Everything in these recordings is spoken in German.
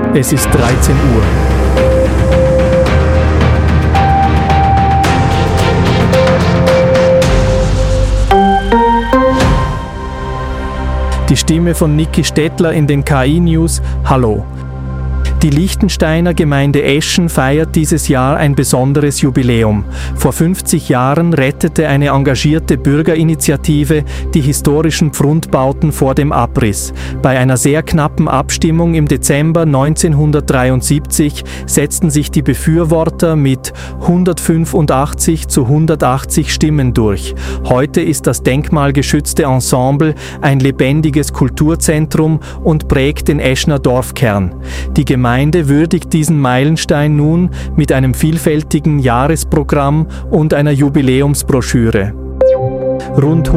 Es ist 13 Uhr. Die Stimme von Niki Stettler in den KI-News. Hallo. Die Liechtensteiner Gemeinde Eschen feiert dieses Jahr ein besonderes Jubiläum. Vor 50 Jahren rettete eine engagierte Bürgerinitiative die historischen Pfrundbauten vor dem Abriss. Bei einer sehr knappen Abstimmung im Dezember 1973 setzten sich die Befürworter mit 185 zu 180 Stimmen durch. Heute ist das denkmalgeschützte Ensemble ein lebendiges Kulturzentrum und prägt den Eschner Dorfkern. Die Gemeinde würdigt diesen Meilenstein nun mit einem vielfältigen Jahresprogramm und einer Jubiläumsbroschüre. Rund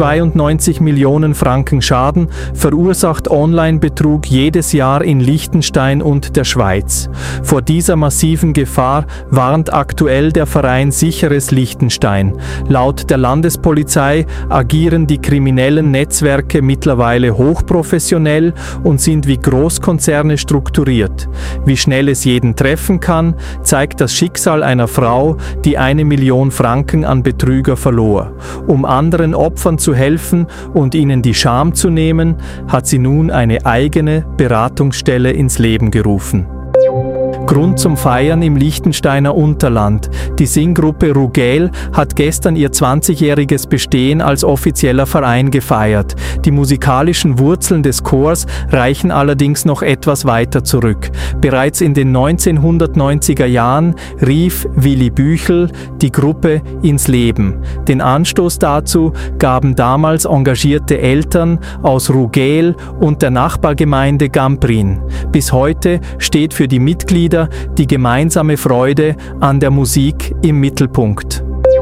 192 Millionen Franken Schaden verursacht Online-Betrug jedes Jahr in Liechtenstein und der Schweiz. Vor dieser massiven Gefahr warnt aktuell der Verein Sicheres Liechtenstein. Laut der Landespolizei agieren die kriminellen Netzwerke mittlerweile hochprofessionell und sind wie Großkonzerne strukturiert. Wie schnell es jeden treffen kann, zeigt das Schicksal einer Frau, die 1 Million Franken an Betrüger verlor. Um anderen Opfern zu helfen und ihnen die Scham zu nehmen, hat sie nun eine eigene Beratungsstelle ins Leben gerufen. Grund zum Feiern im Liechtensteiner Unterland. Die Singgruppe Rugel hat gestern ihr 20-jähriges Bestehen als offizieller Verein gefeiert. Die musikalischen Wurzeln des Chors reichen allerdings noch etwas weiter zurück. Bereits in den 1990er Jahren rief Willi Büchel die Gruppe ins Leben. Den Anstoß dazu gaben damals engagierte Eltern aus Rugel und der Nachbargemeinde Gamprin. Bis heute steht für die Mitglieder die gemeinsame Freude an der Musik im Mittelpunkt.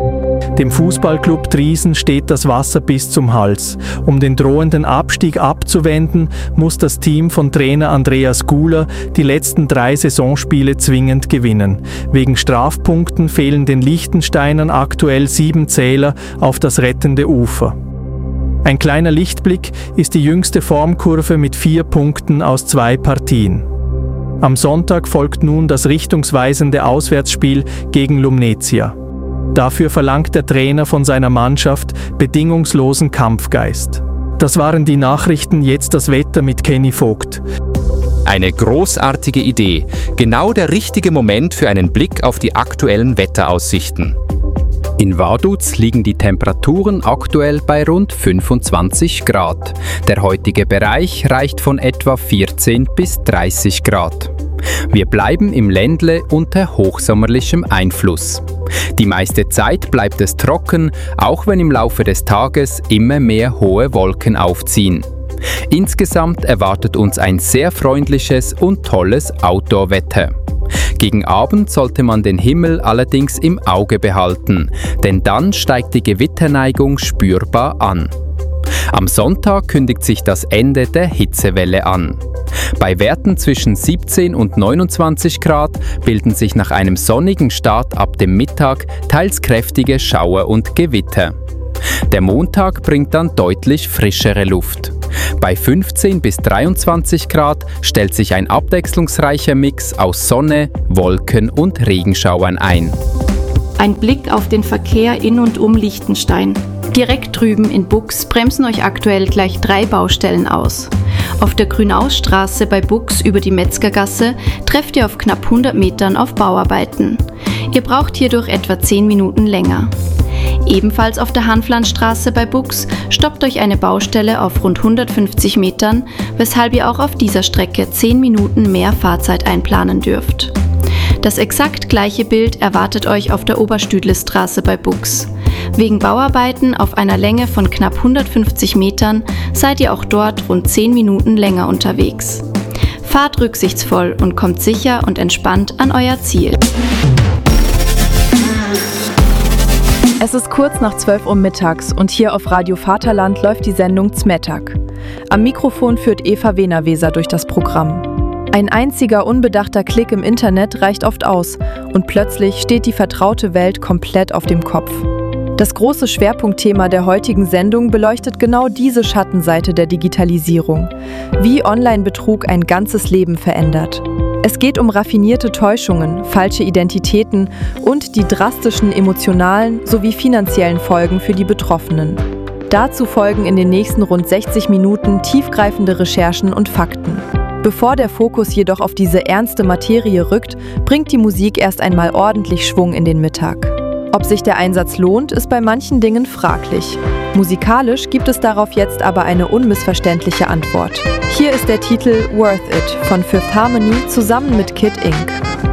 Dem Fußballclub Triesen steht das Wasser bis zum Hals. Um den drohenden Abstieg abzuwenden, muss das Team von Trainer Andreas Guler die letzten 3 Saisonspiele zwingend gewinnen. Wegen Strafpunkten fehlen den Liechtensteinern aktuell 7 Zähler auf das rettende Ufer. Ein kleiner Lichtblick ist die jüngste Formkurve mit 4 Punkten aus 2 Partien. Am Sonntag folgt nun das richtungsweisende Auswärtsspiel gegen Lumnezia. Dafür verlangt der Trainer von seiner Mannschaft bedingungslosen Kampfgeist. Das waren die Nachrichten, jetzt das Wetter mit Kenny Vogt. Eine großartige Idee, genau der richtige Moment für einen Blick auf die aktuellen Wetteraussichten. In Vaduz liegen die Temperaturen aktuell bei rund 25 Grad. Der heutige Bereich reicht von etwa 14 bis 30 Grad. Wir bleiben im Ländle unter hochsommerlichem Einfluss. Die meiste Zeit bleibt es trocken, auch wenn im Laufe des Tages immer mehr hohe Wolken aufziehen. Insgesamt erwartet uns ein sehr freundliches und tolles Outdoor-Wetter. Gegen Abend sollte man den Himmel allerdings im Auge behalten, denn dann steigt die Gewitterneigung spürbar an. Am Sonntag kündigt sich das Ende der Hitzewelle an. Bei Werten zwischen 17 und 29 Grad bilden sich nach einem sonnigen Start ab dem Mittag teils kräftige Schauer und Gewitter. Der Montag bringt dann deutlich frischere Luft. Bei 15 bis 23 Grad stellt sich ein abwechslungsreicher Mix aus Sonne, Wolken und Regenschauern ein. Ein Blick auf den Verkehr in und um Liechtenstein. Direkt drüben in Bux bremsen euch aktuell gleich 3 Baustellen aus. Auf der Grünausstraße bei Bux über die Metzgergasse trefft ihr auf knapp 100 Metern auf Bauarbeiten. Ihr braucht hierdurch etwa 10 Minuten länger. Ebenfalls auf der Hanflandstraße bei Bux stoppt euch eine Baustelle auf rund 150 Metern, weshalb ihr auch auf dieser Strecke 10 Minuten mehr Fahrzeit einplanen dürft. Das exakt gleiche Bild erwartet euch auf der Oberstüdlestraße bei Bux. Wegen Bauarbeiten auf einer Länge von knapp 150 Metern seid ihr auch dort rund 10 Minuten länger unterwegs. Fahrt rücksichtsvoll und kommt sicher und entspannt an euer Ziel. Es ist kurz nach 12 Uhr mittags und hier auf Radio Vaterland läuft die Sendung Zmettag. Am Mikrofon führt Eva Wehner-Weser durch das Programm. Ein einziger unbedachter Klick im Internet reicht oft aus und plötzlich steht die vertraute Welt komplett auf dem Kopf. Das große Schwerpunktthema der heutigen Sendung beleuchtet genau diese Schattenseite der Digitalisierung, wie Online-Betrug ein ganzes Leben verändert. Es geht um raffinierte Täuschungen, falsche Identitäten und die drastischen emotionalen sowie finanziellen Folgen für die Betroffenen. Dazu folgen in den nächsten rund 60 Minuten tiefgreifende Recherchen und Fakten. Bevor der Fokus jedoch auf diese ernste Materie rückt, bringt die Musik erst einmal ordentlich Schwung in den Mittag. Ob sich der Einsatz lohnt, ist bei manchen Dingen fraglich. Musikalisch gibt es darauf jetzt aber eine unmissverständliche Antwort. Hier ist der Titel Worth It von Fifth Harmony zusammen mit Kid Ink.